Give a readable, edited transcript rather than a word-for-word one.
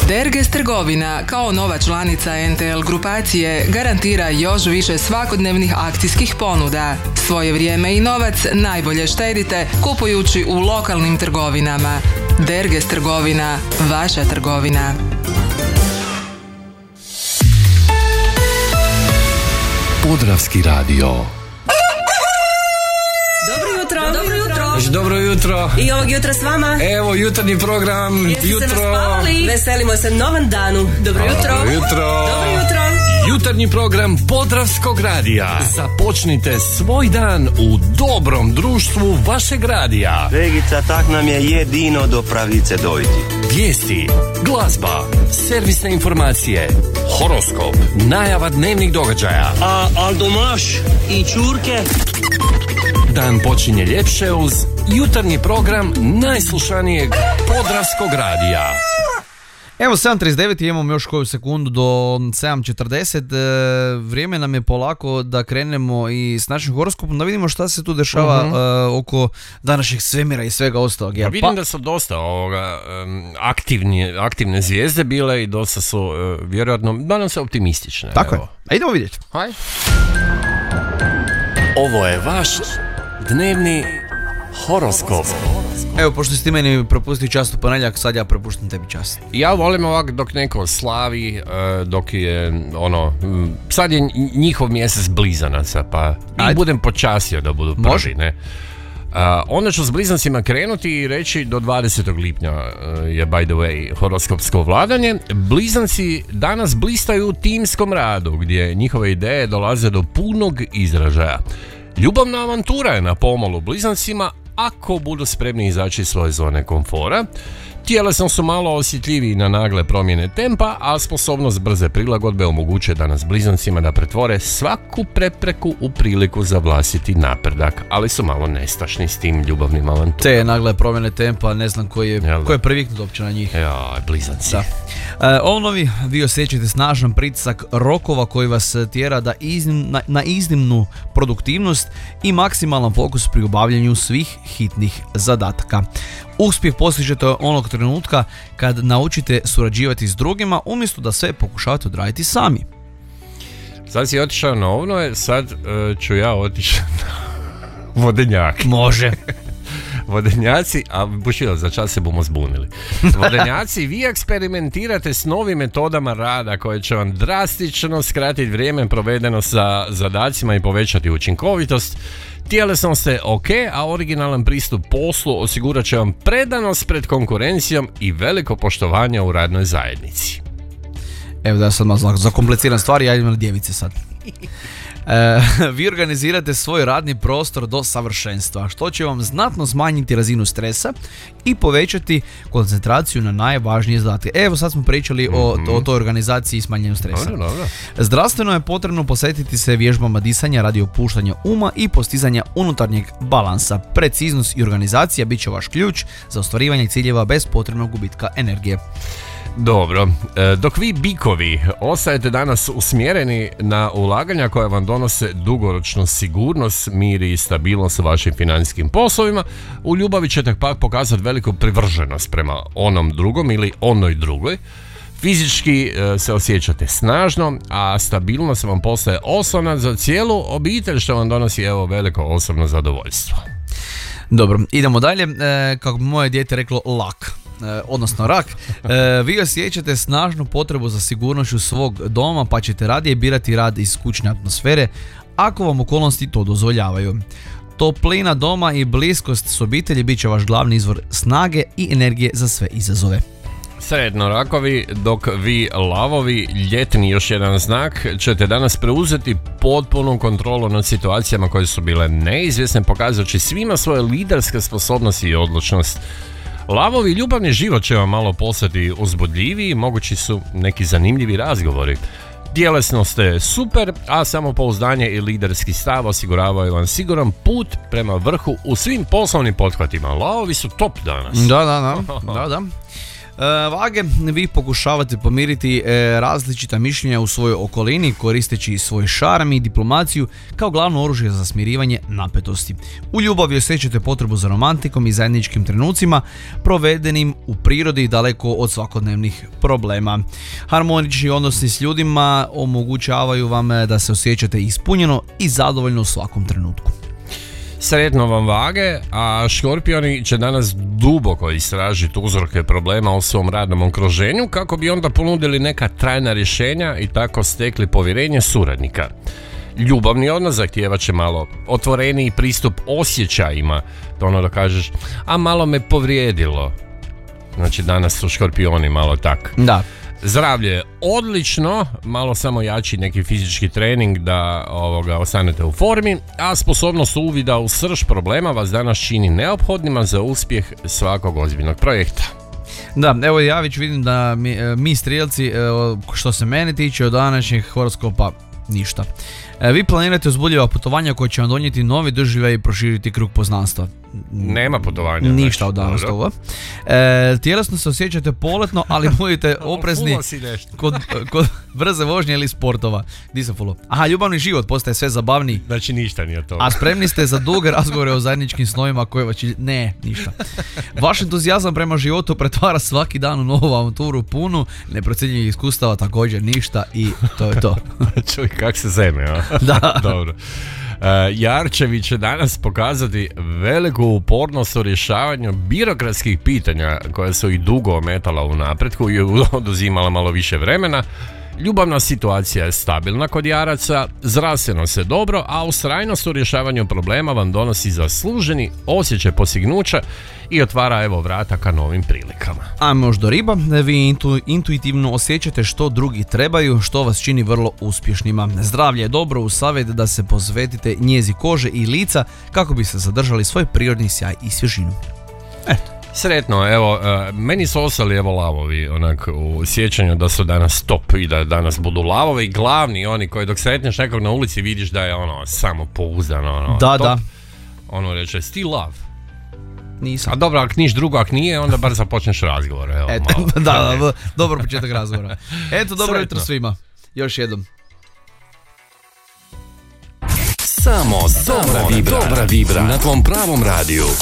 Derges Trgovina, kao nova članica NTL grupacije, garantira još više svakodnevnih akcijskih ponuda. Svoje vrijeme i novac najbolje štedite kupujući u lokalnim trgovinama. Derges Trgovina, vaša trgovina. Podravski radio. Dobro jutro. Dobro jutro. Dobro jutro. I ovog jutra s vama. Evo jutarnji program. Jeste jutro. se naspavali? Veselimo se novom danu. Dobro jutro. Dobro jutro. Dobro jutro. Jutarnji program Podravskog radija. Započnite svoj dan u dobrom društvu vašeg radija. Regica, tak nam je jedino do pravice dojti. Vijesti, glazba, servisne informacije, horoskop, najava dnevnih događaja. Al domaš i čurke? Dan počinje ljepše uz jutarnji program najslušanijeg Podravskog radija. Evo 7.39, imamo još koju sekundu do 7.40, vrijeme nam je polako da krenemo i s našim horoskopom, da vidimo šta se tu dešava oko današnjeg svemira i svega ostalog. Ja vidim da su dosta aktivne zvijezde bile i dosta su vjerojatno, nadam se, optimistične. Tako evo. je, a idemo vidjeti. Haj. Ovo je vaš dnevni horoskop. Evo, pošto si ti meni propustio čast u ponedjeljak, sad ja propuštam tebi čast. Ja volim ovak dok neko slavi, dok je sad je njihov mjesec blizanaca, pa i budem počasio da budu prvi, ne? Onda ću s blizancima krenuti i reći do 20. lipnja je by the way horoskopsko vladanje. Blizanci danas blistaju u timskom radu gdje njihove ideje dolaze do punog izražaja. Ljubavna avantura je na pomolu blizancima ako budu spremni izaći iz svoje zone komfora. Tjelesno su malo osjetljiviji na nagle promjene tempa, a sposobnost brze prilagodbe omogućuje danas blizancima da pretvore svaku prepreku u priliku za vlastiti napredak, ali su malo nestašni s tim ljubavnim avanturama. Te nagle promjene tempa, ne znam ko je priviknut uopće na njih. Ja, blizanci. Da. Ovnovi, vi osjećate snažan pritisak rokova koji vas tjera da na iznimnu produktivnost i maksimalan fokus pri obavljanju svih hitnih zadataka. Uspjeh postižete onog trenutka kad naučite surađivati s drugima umjesto da sve pokušavate odraditi sami. Sad si otišao na ovno, sad ću ja otići na vodenjak. Može. Vodenjaci, a bušilo, za čas se bomo zbunili. Vodenjaci, vi eksperimentirate s novim metodama rada koje će vam drastično skratiti vrijeme provedeno sa zadacima i povećati učinkovitost. Tjelesno ste ok, a originalan pristup poslu osigurat će vam predanost pred konkurencijom i veliko poštovanje u radnoj zajednici. Evo da sad malo zakompliciram stvari, ja idem na djevice sad. Vi organizirate svoj radni prostor do savršenstva, što će vam znatno smanjiti razinu stresa i povećati koncentraciju na najvažnije zadatke. Evo sad smo pričali o toj organizaciji i smanjenju stresa. Dobro. Zdravstveno je potrebno posvetiti se vježbama disanja radi opuštanja uma i postizanja unutarnjeg balansa. Preciznost i organizacija bit će vaš ključ za ostvarivanje ciljeva bez potrebnog gubitka energije. Dobro, dok vi bikovi ostajete danas usmjereni na ulaganja koja vam donose dugoročnu sigurnost, mir i stabilnost u vašim financijskim poslovima, u ljubavi ćete pak pokazati veliku privrženost prema onom drugom ili onoj drugoj. Fizički se osjećate snažno, a stabilnost vam postaje oslonac za cijelu obitelj, što vam donosi veliko osobno zadovoljstvo. Dobro, idemo dalje. Kako bi moje dijete reklo, lak. Odnosno rak, vi osjećate snažnu potrebu za sigurnošću svog doma, pa ćete radije birati rad iz kućne atmosfere ako vam okolnosti to dozvoljavaju. Toplina doma i bliskost s obitelji bit će vaš glavni izvor snage i energije za sve izazove. Sretno rakovi, dok vi lavovi, ljetni još jedan znak, ćete danas preuzeti potpunu kontrolu nad situacijama koje su bile neizvjesne, pokazujući svima svoje liderske sposobnosti i odlučnost. Lavovi, ljubavni život će vam malo postati uzbudljiviji, mogući su neki zanimljivi razgovori. Tjelesno ste super, a samopouzdanje i liderski stav osiguravaju vam siguran put prema vrhu u svim poslovnim pothvatima. Lavovi su top danas. Da. Vage, vi pokušavate pomiriti različita mišljenja u svojoj okolini koristeći svoj šarm i diplomaciju kao glavno oružje za smirivanje napetosti. U ljubavi osjećate potrebu za romantikom i zajedničkim trenucima provedenim u prirodi daleko od svakodnevnih problema. Harmonični odnosi s ljudima omogućavaju vam da se osjećate ispunjeno i zadovoljno u svakom trenutku. Sretno vam Vage, a Škorpioni će danas duboko istražiti uzroke problema u svom radnom okruženju kako bi onda ponudili neka trajna rješenja i tako stekli povjerenje suradnika. Ljubavni odnos zahtijevat će malo otvoreniji pristup osjećajima, to ono da kažeš, a malo me povrijedilo. Znači danas su Škorpioni malo tak. Da. Zdravlje je odlično, malo samo jači neki fizički trening da ostanete u formi, a sposobnost uvida u srž problema vas danas čini neophodnima za uspjeh svakog ozbiljnog projekta. Da, evo ja već vidim da mi strijelci, što se mene tiče od današnjeg horoskopa, ništa. Vi planirate uzbudljiva putovanja koja će vam donijeti novi doživljaj i proširiti krug poznanstva. Nema putovanja. Ništa od danas toga. Tjelesno se osjećate poletno, ali budite oprezni kod brze vožnje ili sportova. Di sam fullo? Aha, ljubavni život postaje sve zabavniji. Znači ništa nije to. A spremni ste za duge razgovore o zajedničkim snovima koje vas će... Ne, ništa. Vaš entuzijazam prema životu pretvara svaki dan u novu avanturu punu neprocjenjivih iskustava, također ništa i to je to. Čuj, kak se zeme, a? Da. Dobro. Jarčevi će danas pokazati veliku upornost u rješavanju birokratskih pitanja koja su ih dugo ometala u napretku i oduzimala malo više vremena. Ljubavna situacija je stabilna kod Jaraca, zdravstveno se dobro, a ustrajnost u rješavanju problema vam donosi zasluženi osjećaj postignuća i otvara vrata ka novim prilikama. A možda riba, vi intuitivno osjećate što drugi trebaju, što vas čini vrlo uspješnima. Zdravlje je dobro, uz savjet da se posvetite njezi kože i lica kako biste zadržali svoj prirodni sjaj i svježinu. Eto. Sretno, meni su ostali lavovi onak u sjećanju da su danas top i da danas budu lavovi i glavni oni koji dok sretneš nekog na ulici vidiš da je samo pouzdan da, top. Da. Ono reče still love. Nisam. A dobro, ako niš drugo, ako nije, onda bar započneš razgovor. Da, dobro početak razgovora. Eto, dobro jutro svima. Još jednom. Samo dobra vibra na tvom pravom radiju.